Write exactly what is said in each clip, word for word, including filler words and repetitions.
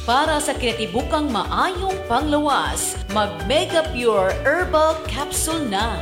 Para sa kinatibukang maayong panglawas, mag-Mega Pure Herbal Capsule na.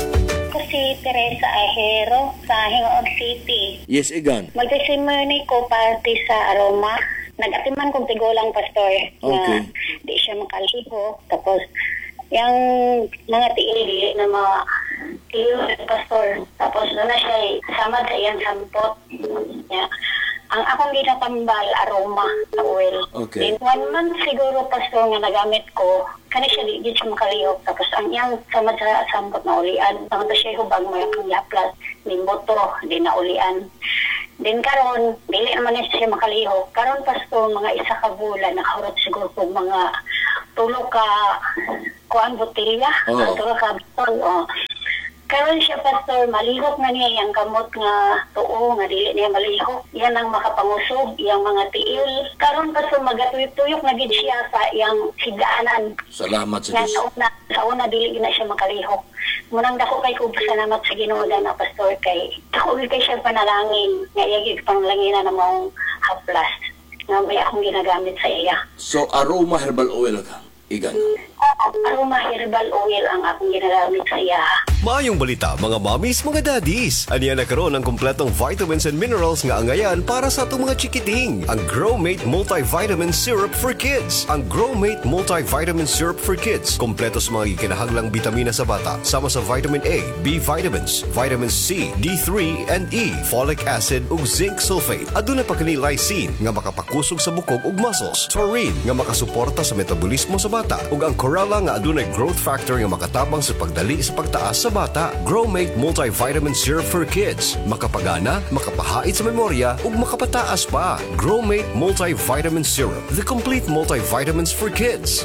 Si Teresa Ahero sa Hingoog City. Yes, Igan. Magsisimuni ko parte sa aroma. Nag-atiman kong tigulang pastor Okay. na di siya makaliho. Tapos, yung mga tiili na mga tiyo pastor. Tapos, doon na siya sama sa iyang sampot. Yeah. Ang akong ginatambal, aroma, oil. Okay. In one month siguro, pastor, nga nagamit ko, kani siya di siya makalihok. Tapos ang iyang sama sa sampot na ulian. Ang ito siya hubag mo yung yaplas, nimboto, di na ulian. Din karon, dili naman siya makalihok. Karon, pastor, mga isa ka bulan, nakahurot siguro po mga tulo ka kuan botilya. Oh. Tulo ka botol, oh. Karon siya, pastor, malihok nga niya yung kamot nga tuo, nga dili niya malihok. Yan ang makapangusog, yung mga tiil. Karon, pastor, magatuyok-tuyok na gid siya sa yung higdaanan. Salamat sa Nga Diyos. sa una, sa una dili na siya makalihok. Munang dako kay ko salamat sa Ginoo na pastor kay dako kay siya panalangin. Nga iyagig panalangin na mong haplas. Nga may akong ginagamit sa iya. So, aroma herbal oil ka, Igan. Oo, aroma herbal oil ang akong ginagamit sa iya. Maayong balita mga mommies, mga daddies. Aniya na karon ang kumpletong vitamins and minerals nga angayan para sa atong mga chikiting. Ang Growmate Multivitamin Syrup for Kids. Ang Growmate Multivitamin Syrup for Kids. Kompleto sa mga ikinahanglang bitamina sa bata. Sama sa vitamin A, B vitamins, vitamin C, D three, and E, folic acid ug zinc sulfate. Aduna pa kini lysine nga makapakusog sa bukog ug muscles. Taurine nga makasuporta sa metabolismo sa bata. Ug ang Corella nga adunay growth factor nga makatabang sa pagdali sa pagtaas sa bata. Growmate Multivitamin Syrup for Kids. Makapagana, makapahait sa memorya, ug makapataas pa. Growmate Multivitamin Syrup. The complete multivitamins for kids.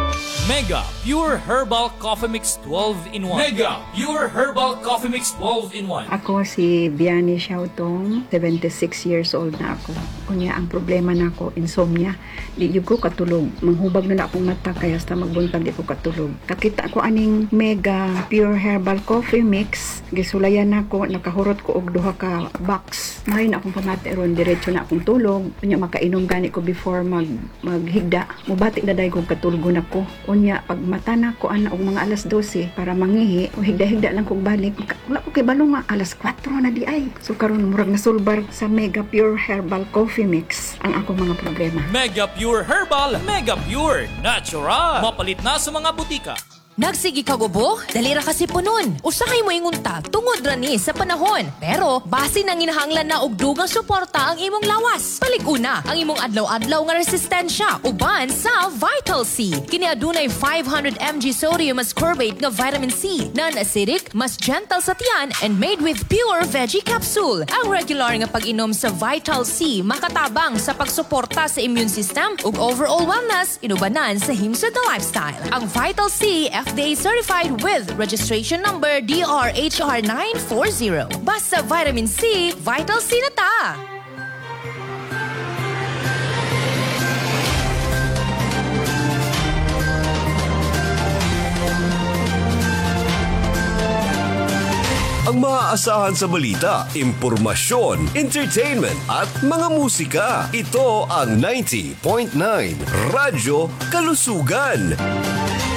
Mega Pure Herbal Coffee Mix twelve in one. Mega Pure Herbal Coffee Mix twelve in one. Ako si Biani Xiaotong, seventy-six years old na ako. Kunya ang problema na ako, insomnia. Di yung ko katulog. Manghubag na na akong mata kaya hasta magbuntag di ko katulog. Kakita ko aning Mega Pure Herbal Coffee Mix. Gisulayan ako, nakahurot ko og duha ka box. May na akong pamati ron, diretso na akong tulog. Kunya makainom gani ko before mag maghigda. Mubati na dahi kong katulgon ako. Unya, pag mata na ko ana og mga alas dose para mangihi, o higda-higda lang kong balik. Wala ko kay balong nga, alas kwatro na di ay. So karon murag nasulbar sa Mega Pure Herbal Coffee Mix ang akong mga problema. Mega Pure Herbal, Mega Pure Natural. Mapalit na sa mga butika. Nagsigi ka gubo? Dali ra kasi punon. Usahay mo ingunta tungod ra ni sa panahon. Pero base nang ginahanglan na og dugang suporta ang imong lawas. Palig-una ang imong adlaw-adlaw nga resistensya uban sa Vital C. Kini adunay five hundred milligrams sodium ascorbate nga vitamin C, non-acidic, mas gentle sa tiyan and made with pure veggie capsule. Ang regular nga pag-inom sa Vital C makatabang sa pagsuporta sa immune system ug overall wellness inubanan sa himsa the lifestyle. Ang Vital C F D A certified with registration number D R H R nine forty. Basta vitamin C, Vital C na ta! Ang maaasahan sa balita, impormasyon, entertainment at mga musika. Ito ang ninety point nine Radyo Kalusugan.